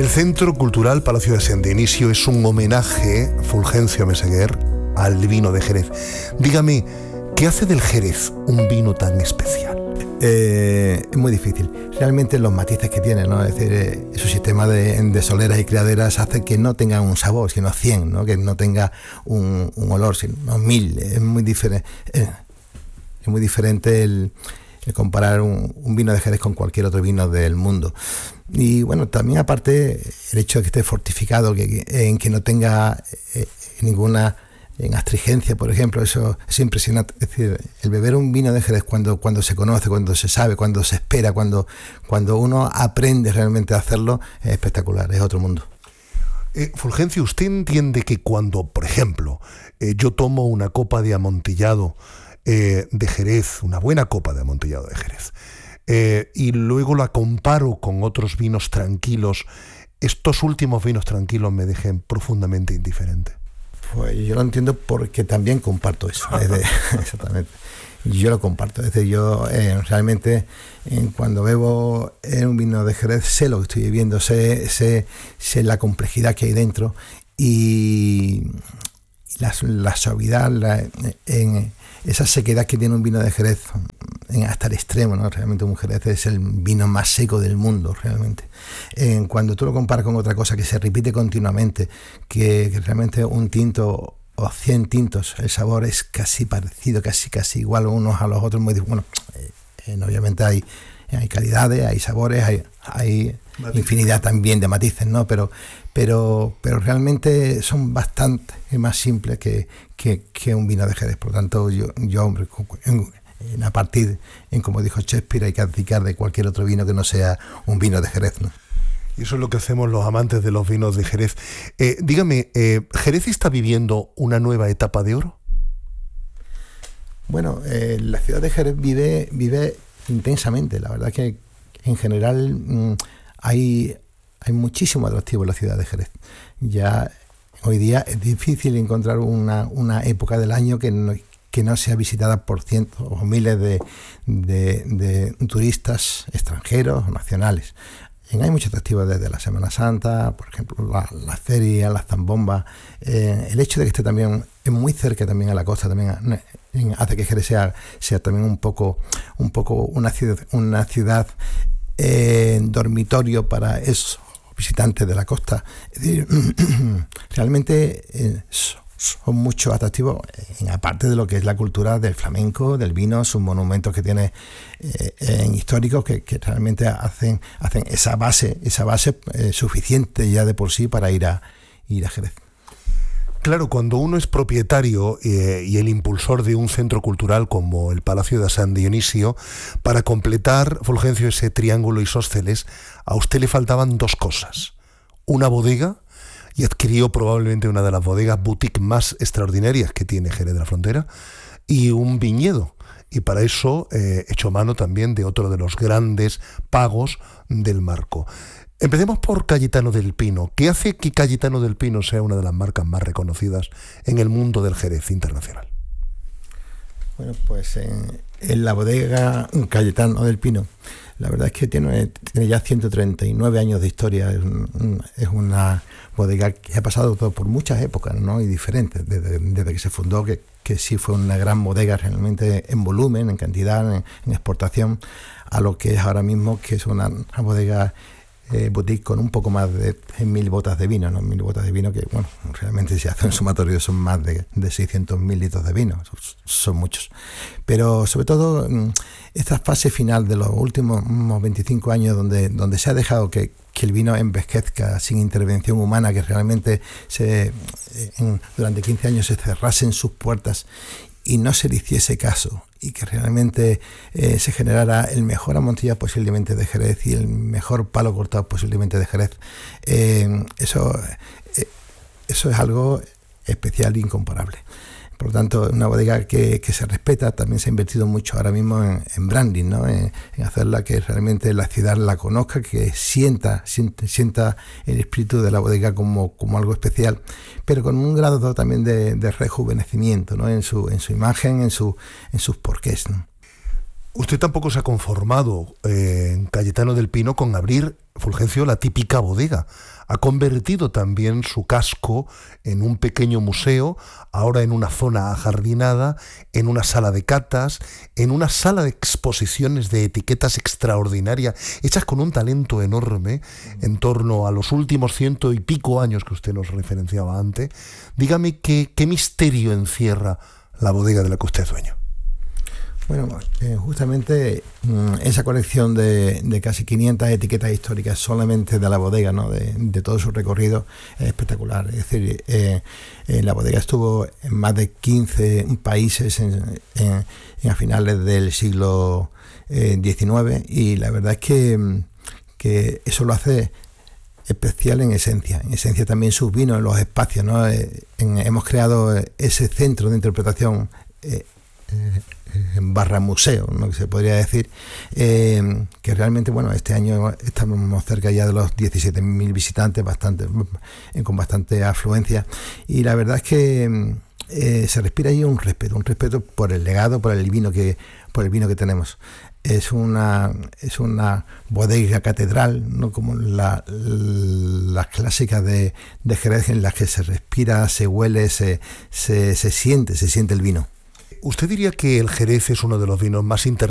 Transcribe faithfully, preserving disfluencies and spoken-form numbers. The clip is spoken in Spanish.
El Centro Cultural Palacio de San Dionisio es un homenaje, Fulgencio Meseguer, al vino de Jerez. Dígame, ¿qué hace del Jerez un vino tan especial? Eh, es muy difícil. Realmente los matices que tiene, ¿no? Es decir, eh, su sistema de, de soleras y criaderas hace que no tenga un sabor, sino cien, ¿no? Que no tenga un, un olor, sino mil. Es muy diferente. Eh, es muy diferente el, el comparar un, un vino de Jerez con cualquier otro vino del mundo. Y bueno, también aparte el hecho de que esté fortificado, que, que, en que no tenga eh, ninguna en astringencia, por ejemplo, eso es impresionante. Es decir, el beber un vino de Jerez cuando, cuando se conoce, cuando se sabe, cuando se espera, cuando, cuando uno aprende realmente a hacerlo, es espectacular, es otro mundo. Eh, Fulgencio, ¿usted entiende que cuando, por ejemplo, eh, yo tomo una copa de amontillado eh, de Jerez, una buena copa de amontillado de Jerez, eh, y luego la comparo con otros vinos tranquilos, estos últimos vinos tranquilos me dejen profundamente indiferente? Pues yo lo entiendo porque también comparto eso. Desde, exactamente. Yo lo comparto. Es decir, yo eh, realmente eh, cuando bebo en un vino de Jerez sé lo que estoy viviendo, sé, sé, sé la complejidad que hay dentro y la, la suavidad, la, en esa sequedad que tiene un vino de Jerez en, hasta el extremo, ¿no? Realmente un Jerez es el vino más seco del mundo, realmente. Eh, cuando tú lo comparas con otra cosa que se repite continuamente, que, que realmente un tinto o cien tintos, el sabor es casi parecido, casi casi igual unos a los otros, muy bueno, eh, obviamente hay, hay calidades, hay sabores, hay, hay infinidad también de matices, ¿no? Pero, pero, pero realmente son bastante más simples que, que, que un vino de Jerez. Por lo tanto, yo, yo hombre, en, en a partir, en como dijo Shakespeare, hay que abdicar de cualquier otro vino que no sea un vino de Jerez, ¿no? Y eso es lo que hacemos los amantes de los vinos de Jerez. Eh, dígame, eh, ¿Jerez está viviendo una nueva etapa de oro? Bueno, eh, la ciudad de Jerez vive, vive intensamente. La verdad que en general mmm, hay, hay muchísimo atractivo en la ciudad de Jerez. Ya hoy día es difícil encontrar una, una época del año que no, que no sea visitada por cientos o miles de, de, de turistas extranjeros o nacionales. Hay mucho atractivo desde la Semana Santa, por ejemplo, la, la feria, las zambombas. Eh, el hecho de que esté también es muy cerca también a la costa también eh, hace que Jerez sea, sea también un poco, un poco una ciudad, una ciudad eh, dormitorio para esos visitantes de la costa. Es decir, realmente eh, son mucho atractivos, en aparte de lo que es la cultura del flamenco, del vino, sus monumentos que tiene eh, en históricos que, que realmente hacen, hacen esa base, esa base eh, suficiente ya de por sí para ir a, ir a Jerez. Claro, cuando uno es propietario eh, y el impulsor de un centro cultural como el Palacio de San Dionisio, para completar, Fulgencio, ese triángulo isósceles, a usted le faltaban dos cosas: una bodega, y adquirió probablemente una de las bodegas boutique más extraordinarias que tiene Jerez de la Frontera, y un viñedo. Y para eso eh, echó mano también de otro de los grandes pagos del marco. Empecemos por Cayetano del Pino. ¿Qué hace que Cayetano del Pino sea una de las marcas más reconocidas en el mundo del Jerez internacional? Bueno, pues en, en la bodega Cayetano del Pino, la verdad es que tiene, tiene ya ciento treinta y nueve años de historia. Es, un, es una bodega que ha pasado por muchas épocas, ¿no? Y diferentes, desde, desde que se fundó, que, que sí fue una gran bodega realmente en volumen, en cantidad, en, en exportación, a lo que es ahora mismo, que es una, una bodega eh, boutique con un poco más de mil botas de vino, ¿no? Mil botas de vino que, bueno, realmente si hacen un sumatorio son más de, de seiscientos mil litros de vino, son, son muchos. Pero sobre todo esta fase final de los últimos veinticinco años donde, donde se ha dejado que, que el vino envejezca sin intervención humana, que realmente se, en, durante quince años se cerrasen sus puertas y no se le hiciese caso, y que realmente eh, se generara el mejor amontillado posiblemente de Jerez y el mejor palo cortado posiblemente de Jerez. Eh, eso, eh, eso es algo especial e incomparable. Por lo tanto, una bodega que, que se respeta. También se ha invertido mucho ahora mismo en, en branding, ¿no? En, en hacerla que realmente la ciudad la conozca, que sienta, sienta, sienta el espíritu de la bodega como, como algo especial, pero con un grado también de, de rejuvenecimiento, ¿no? En su, en su imagen, en, su, en sus porqués, ¿no? Usted tampoco se ha conformado, eh, en Cayetano del Pino, con abrir, Fulgencio, la típica bodega. Ha convertido también su casco en un pequeño museo, ahora en una zona ajardinada, en una sala de catas, en una sala de exposiciones de etiquetas extraordinarias, hechas con un talento enorme en torno a los últimos ciento y pico años que usted nos referenciaba antes. Dígame qué, qué misterio encierra la bodega de la que usted es dueño. Bueno, eh, justamente mmm, esa colección de, de casi quinientas etiquetas históricas solamente de la bodega, ¿no? de, de todo su recorrido, es espectacular. Es decir, eh, eh, la bodega estuvo en más de quince países en, en, en a finales del siglo eh, diecinueve, y la verdad es que, que eso lo hace especial en esencia. En esencia también sus vinos en los espacios, ¿no? Eh, en, hemos creado ese centro de interpretación eh, eh, en barra museo, ¿no? Que se podría decir, eh, que realmente, bueno, este año estamos cerca ya de los diecisiete mil visitantes, bastante, eh, con bastante afluencia, y la verdad es que eh, se respira ahí un respeto, un respeto por el legado, por el vino que, por el vino que tenemos. Es una, es una bodega catedral, no como la, las clásicas de, de Jerez, en las que se respira, se huele, se, se, se siente, se siente el vino. ¿Usted diría que el Jerez es uno de los vinos más interesantes